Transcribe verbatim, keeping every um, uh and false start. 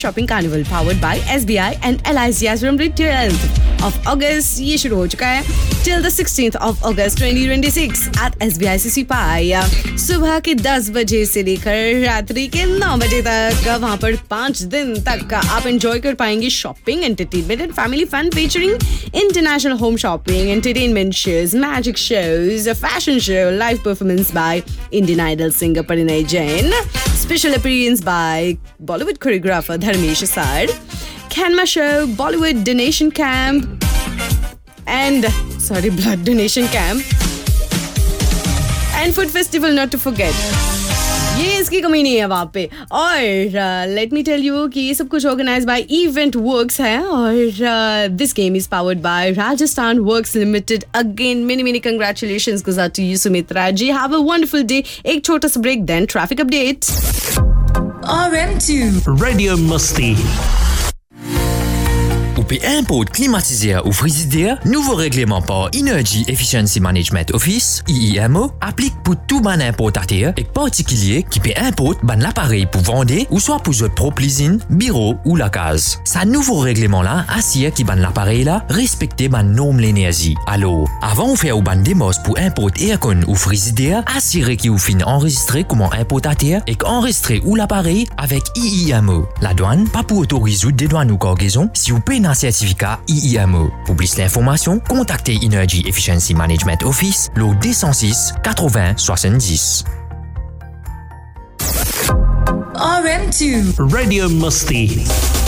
Shopping carnival powered by S B I and L I C as from twelfth of August ये शुरू हो चुका है till the sixteenth of August twenty twenty-six at S B I C C Pai सुबह के दस बजे से लेकर रात्रि के नौ बजे तक वहाँ पर पाँच दिन तक आप एंजॉय कर पाएंगे shopping entertainment and family fun featuring international home shopping entertainment shows magic shows fashion show live performance by Indian idol singer Parinay Jain special appearance by Bollywood choreographer Dharmesh Assad, Canva show, Bollywood donation camp, and sorry, blood donation camp, and food festival not to forget. ये इसकी कमी नहीं है वहाँ पे और let me tell you कि ये सब कुछ ऑर्गेनाइज बाय इवेंट वर्क्स है और this game is powered by Rajasthan works limited. Again many many congratulations goes out to you Sumitra ji. Have a wonderful day. एक छोटा सा break then traffic update. R M two Radio Musti. Ou paie impôt climatiseur ou frigidaire, nouveau règlement par Energy Efficiency Management Office, I E M O, applique pour tout ban importateur et particulier qui paie impôt ban l'appareil pour vendre ou soit pour votre propre usine, bureau ou la case. Ça nouveau règlement là, assure qui ban l'appareil là, respecter ban norme l'énergie. Alors, avant de faire ou ban démos pour impôt aircon ou frigidaire, assurez qu'il vous finit enregistré comme importateur et qu'enregistré ou l'appareil avec I E M O. La douane, pas pour autoriser des douanes ou cargaison, si vous payez un certificat I E M O. Pour plus d'informations, contactez Energy Efficiency Management Office, l'au deux cent six quatre-vingts soixante-dix. R M two Radio Musti.